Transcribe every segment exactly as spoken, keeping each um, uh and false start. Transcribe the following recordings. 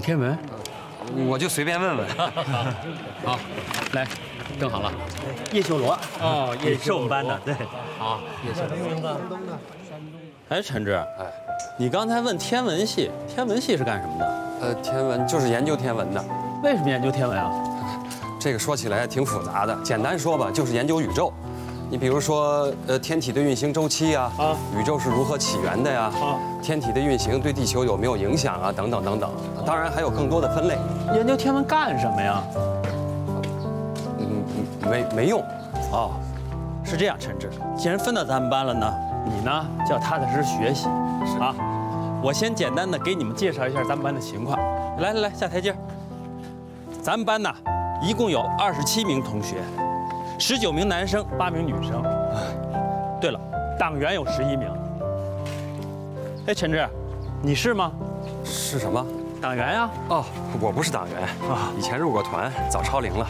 天文， 我就随便问问。 好，来，登好了。 叶修罗哦， 也是我们班的，对。 好，叶修罗。 哎，陈志，哎，你刚才问天文系，天文系是干什么的？ 呃，天文就是研究天文的。 为什么研究天文啊？ 这个说起来挺复杂的，简单说吧，就是研究宇宙。你比如说，呃，天体的运行周期啊，啊，宇宙是如何起源的呀？啊，天体的运行对地球有没有影响啊？等等等等。当然还有更多的分类。 研究天文干什么呀？ 嗯，没没用。 哦，是这样，陈志，既然分到咱们班了呢，你呢就要踏踏实实学习啊。我先简单的给你们介绍一下咱们班的情况。来来来，下台阶。咱们班呢，一共有二十七名同学。十九名男生，八名女生。对了，党员有十一名。哎，陈志，你是吗？ 是什么？ 党员呀？ 哦，我不是党员啊，以前入过团，早超龄了。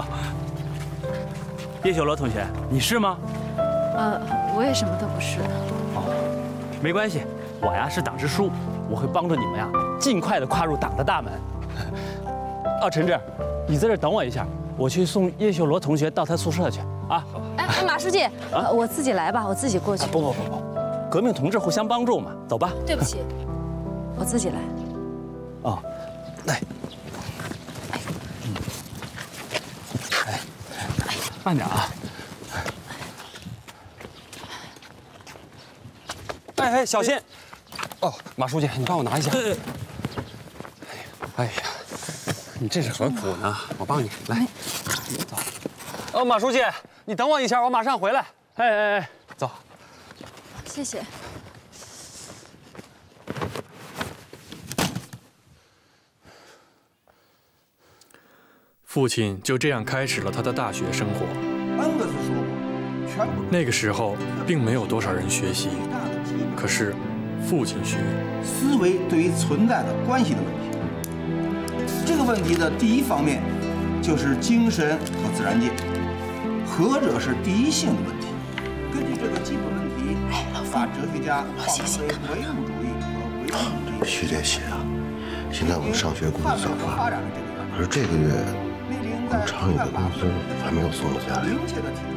叶修罗同学，你是吗？ 呃，我也什么都不是。 哦，没关系，我呀是党支书，我会帮助你们呀尽快的跨入党的大门。哦，陈志，你在这等我一下。我去送叶修罗同学到他宿舍去啊！ 哎哎，马书记，啊，我自己来吧，我自己过去。 不不不不，革命同志互相帮助嘛，走吧。 对不起，我自己来。 哦，来，哎，嗯，哎，慢点啊！ 哎哎，小心！哦，马书记，你帮我拿一下。哎呀。你这是何苦呢？我帮你来，走。哦，马书记，你等我一下，我马上回来。 哎哎哎， 走。 谢谢。 父亲就这样开始了他的大学生活。恩格斯说过，全部那个时候并没有多少人学习，可是父亲学。 思维对于存在的关系的问题。这个问题的第一方面就是精神和自然界，何者是第一性的问题。根据这个基本问题，把哲学家划分为唯物主义和唯物主义。 必须得写啊！现在我们上学工资早发，可是这个月我们厂里的工资还没有送到家里。